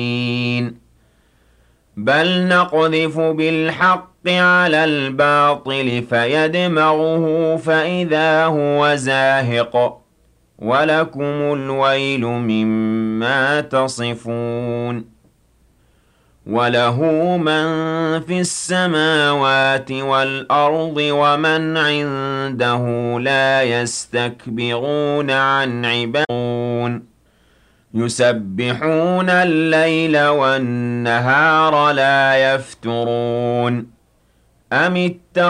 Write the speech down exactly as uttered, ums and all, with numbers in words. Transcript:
بل نقذف بالحق على الباطل فيدمغه فإذا هو زاهق ولكم الويل مما تصفون وله من في السماوات والأرض ومن عنده لا يستكبرون عن عبادته يسبحون الليل والنهار لا يفترون أم اتخذوا